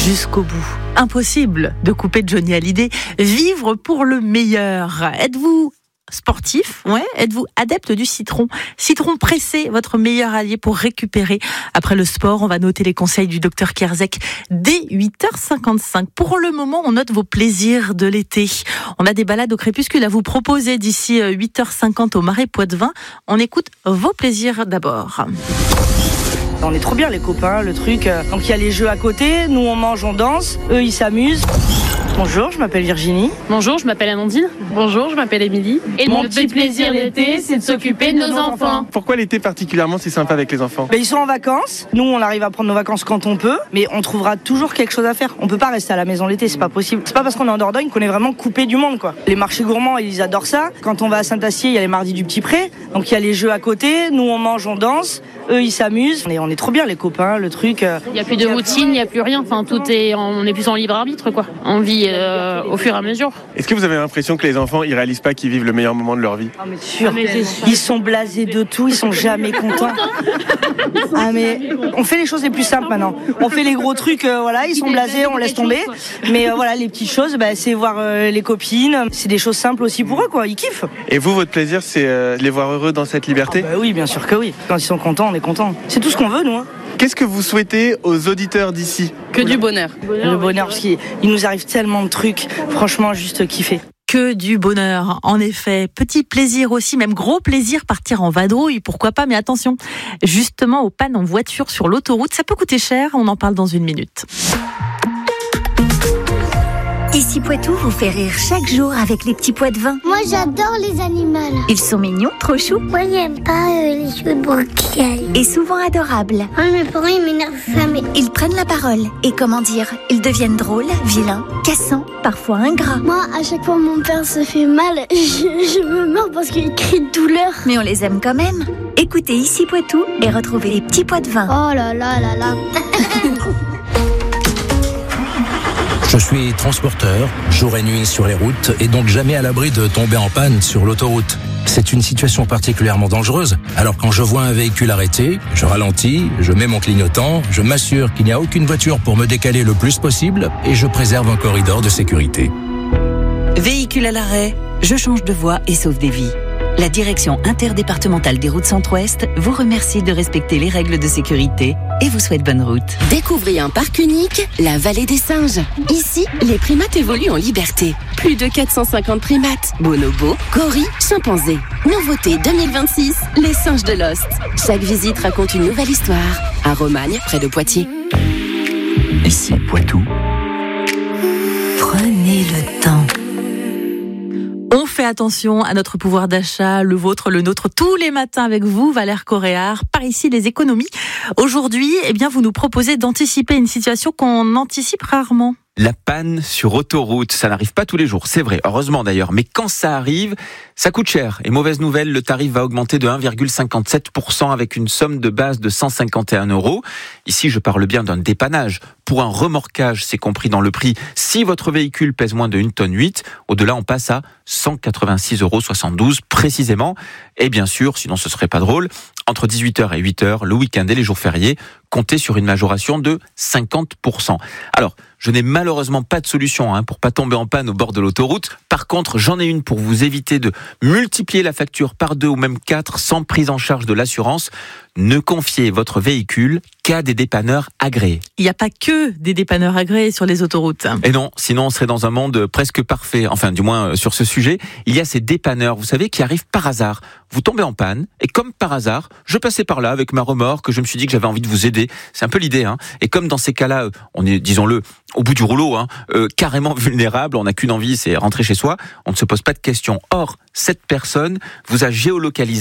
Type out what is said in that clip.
jusqu'au bout. Impossible de couper Johnny Hallyday. Vivre pour le meilleur. Êtes-vous sportif? Ouais. Êtes-vous adepte du citron? Citron pressé, votre meilleur allié pour récupérer. Après le sport, on va noter les conseils du docteur Kierzek dès 8h55. Pour le moment, on note vos plaisirs de l'été. On a des balades au crépuscule à vous proposer d'ici 8h50 au Marais Poitevin. On écoute vos plaisirs d'abord. On est trop bien les copains, le truc. Donc il y a les jeux à côté, nous on mange, on danse, eux ils s'amusent. Bonjour, je m'appelle Virginie. Bonjour, je m'appelle Amandine. Bonjour, je m'appelle Émilie. Et mon petit plaisir l'été, c'est de s'occuper de nos enfants. Pourquoi l'été particulièrement c'est sympa avec les enfants? Ils sont en vacances, nous on arrive à prendre nos vacances quand on peut, mais on trouvera toujours quelque chose à faire. On peut pas rester à la maison l'été, c'est pas possible. C'est pas parce qu'on est en Dordogne qu'on est vraiment coupé du monde quoi. Les marchés gourmands, ils adorent ça. Quand on va à Saint-Astier, il y a les mardis du Petit Pré, donc il y a les jeux à côté, nous on mange, on danse, eux ils s'amusent. On est trop bien les copains, le truc. Il y a plus de routine, il y a plus rien, enfin on est plus en libre arbitre quoi. On vit au fur et à mesure. Est-ce que vous avez l'impression que les enfants ils réalisent pas qu'ils vivent le meilleur moment de leur vie? Ah mais sûr. Ils sont blasés de tout, ils sont jamais contents. Ah mais on fait les choses les plus simples maintenant. On fait les gros trucs, voilà, ils sont blasés, on laisse tomber. Mais voilà, les petites choses, c'est voir les copines. C'est des choses simples aussi pour eux quoi, ils kiffent. Et vous, votre plaisir, c'est de les voir heureux dans cette liberté? Oui, bien sûr que oui. Quand ils sont contents, on est contents. C'est tout ce qu'on veut nous. Hein. Qu'est-ce que vous souhaitez aux auditeurs d'ici? Que du bonheur. Le bonheur, parce qu'il nous arrive tellement de trucs. Franchement, juste kiffer. Que du bonheur, en effet. Petit plaisir aussi, même gros plaisir, partir en vadrouille, pourquoi pas, mais attention, justement aux pannes en voiture sur l'autoroute, ça peut coûter cher, on en parle dans une minute. Ici Poitou vous fait rire chaque jour avec les petits Poitevins. Moi j'adore les animaux. Ils sont mignons, trop choux. Moi j'aime pas les jeux de brocali. Et souvent adorables. Mes parents ils m'énervent jamais. Ils prennent la parole. Et comment dire, ils deviennent drôles, vilains, cassants, parfois ingrats. Moi à chaque fois mon père se fait mal, je me meurs parce qu'il crie de douleur. Mais on les aime quand même. Écoutez Ici Poitou et retrouvez les petits Poitevins. Oh là là là là. Je suis transporteur, jour et nuit sur les routes, et donc jamais à l'abri de tomber en panne sur l'autoroute. C'est une situation particulièrement dangereuse. Alors quand je vois un véhicule arrêté, je ralentis, je mets mon clignotant, je m'assure qu'il n'y a aucune voiture pour me décaler le plus possible, et je préserve un corridor de sécurité. Véhicule à l'arrêt, je change de voie et sauve des vies. La direction interdépartementale des routes Centre-Ouest vous remercie de respecter les règles de sécurité et vous souhaite bonne route. Découvrez un parc unique, la Vallée des Singes. Ici, les primates évoluent en liberté. Plus de 450 primates, bonobos, gorilles, chimpanzés. Nouveauté 2026, les singes de Lost. Chaque visite raconte une nouvelle histoire. À Romagne, près de Poitiers. Ici Poitou. Prenez le temps. On fait attention à notre pouvoir d'achat, le vôtre, le nôtre, tous les matins avec vous, Valère Coréard. Par ici, les économies. Aujourd'hui, vous nous proposez d'anticiper une situation qu'on anticipe rarement. La panne sur autoroute, ça n'arrive pas tous les jours, c'est vrai, heureusement d'ailleurs, mais quand ça arrive, ça coûte cher. Et mauvaise nouvelle, le tarif va augmenter de 1,57% avec une somme de base de 151 €. Ici, je parle bien d'un dépannage. Pour un remorquage, c'est compris dans le prix. Si votre véhicule pèse moins de 1,8 tonne, au-delà, on passe à 186,72 € précisément. Et bien sûr, sinon ce serait pas drôle, entre 18h et 8h, le week-end et les jours fériés, comptez sur une majoration de 50%. Alors, je n'ai malheureusement pas de solution pour pas tomber en panne au bord de l'autoroute. Par contre, j'en ai une pour vous éviter de multiplier la facture par 2 ou même 4 sans prise en charge de l'assurance. Ne confiez votre véhicule qu'à des dépanneurs agréés. Il n'y a pas que des dépanneurs agréés sur les autoroutes. Et non, sinon on serait dans un monde presque parfait. Enfin, du moins sur ce sujet, il y a ces dépanneurs, vous savez, qui arrivent par hasard. Vous tombez en panne et comme par hasard, je passais par là avec ma remorque, je me suis dit que j'avais envie de vous aider. C'est un peu l'idée. Et comme dans ces cas-là, on est, disons-le, au bout du rouleau, carrément vulnérable, on n'a qu'une envie, c'est rentrer chez soi. On ne se pose pas de questions. Or, cette personne vous a géolocalisé